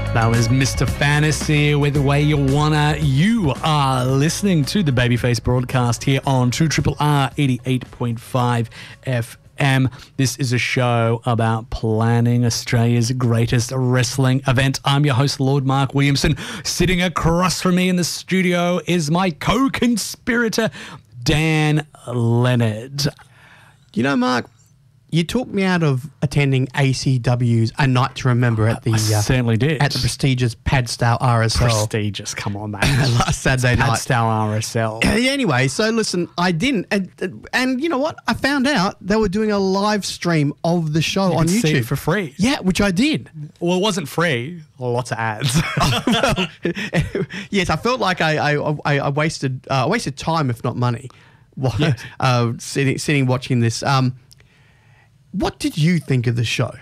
That was Mr. Fantasy with The Way You Wanna. You are listening to the Babyface broadcast here on 2RRR 88.5 FM. This is a show about planning Australia's greatest wrestling event. I'm your host, Lord Mark Williamson. Sitting across from me in the studio is my co-conspirator, Dan Leonard. You know, Mark, you talked me out of attending ACW's A Night to Remember at the... I certainly did. At the prestigious Padstow RSL. Prestigious, come on, mate. Last Saturday night. Padstow RSL. Anyway, so listen, I didn't. And you know what? I found out they were doing a live stream of the show on YouTube. See it for free. Yeah, which I did. Well, it wasn't free. Lots of ads. Yes, I felt like I wasted time, if not money, sitting watching this. What did you think of the show?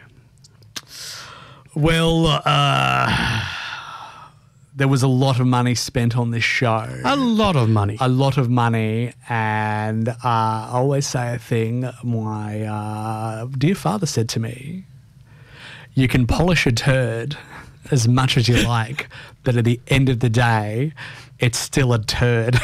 Well, there was a lot of money spent on this show. A lot of money. A lot of money. And I always say a thing my dear father said to me, you can polish a turd as much as you like, but at the end of the day, it's still a turd.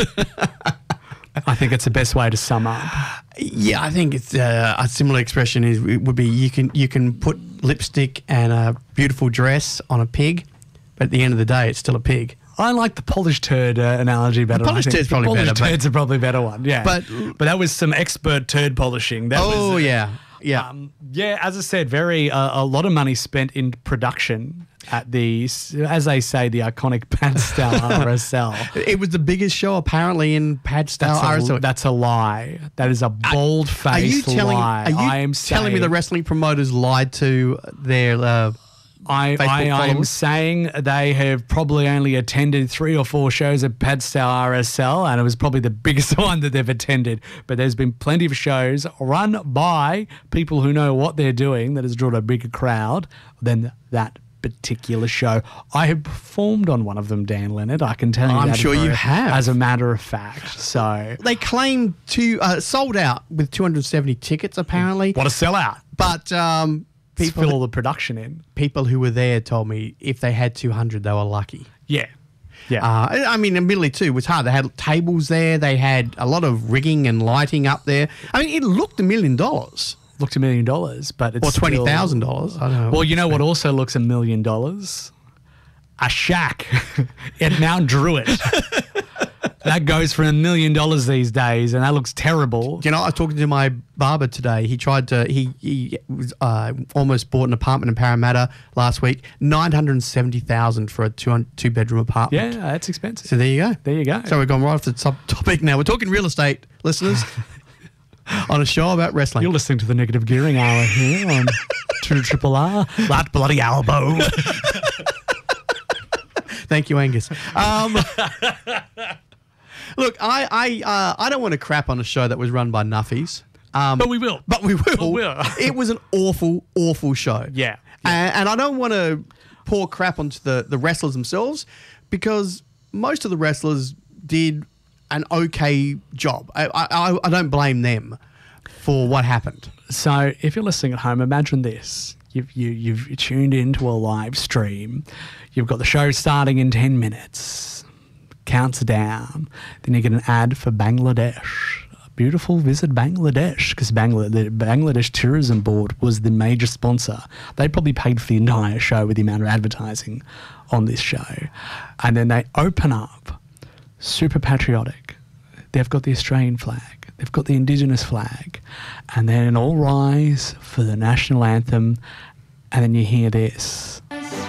I think it's the best way to sum up. Yeah, I think it's a similar expression would be you can put lipstick and a beautiful dress on a pig, but at the end of the day, it's still a pig. I like the polished turd analogy better. The polished turd's probably better. Polished turd's a probably better one, yeah. But that was some expert turd polishing. That was, yeah. As I said, a lot of money spent in production at the, as they say, the iconic Padstow RSL. It was the biggest show apparently in Padstow RSL. That's a lie. That is a bold-faced lie. Are you telling me the wrestling promoters lied to their I am saying they have probably only attended 3 or 4 shows at Padstow RSL, and it was probably the biggest one that they've attended. But there's been plenty of shows run by people who know what they're doing that has drawn a bigger crowd than that particular show. I have performed on one of them, Dan Leonard. I can tell you that. I'm sure you have. As a matter of fact. So they claim to sold out with 270 tickets, apparently. What a sellout. But people fill all the production in. People who were there told me if they had 200, they were lucky. Yeah. I mean, admittedly too, it was hard. They had tables there. They had a lot of rigging and lighting up there. I mean, it looked $1 million. Looked $1 million, but it's $20,000. I don't know. Well, you know what also looks $1 million? A shack at Mount Druitt. That goes for $1 million these days, and that looks terrible. You know, I was talking to my barber today. He tried to. He was almost bought an apartment in Parramatta last week. $970,000 for a two-bedroom apartment. Yeah, that's expensive. So there you go. There you go. So we've gone right off the topic now. We're talking real estate, listeners. On a show about wrestling. You're listening to the Negative Gearing Hour here on 2RRR. That bloody elbow. Thank you, Angus. Look, I don't want to crap on a show that was run by Nuffies. But we will. It was an awful, awful show. Yeah. And I don't want to pour crap onto the wrestlers themselves because most of the wrestlers did an okay job. I don't blame them for what happened. So if you're listening at home, imagine this. You've tuned into a live stream. You've got the show starting in 10 minutes. Counts down. Then you get an ad for Bangladesh. Beautiful visit Bangladesh, because the Bangladesh Tourism Board was the major sponsor. They probably paid for the entire show with the amount of advertising on this show. And then they open up, super patriotic. They've got the Australian flag. They've got the Indigenous flag. And then all rise for the national anthem. And then you hear this.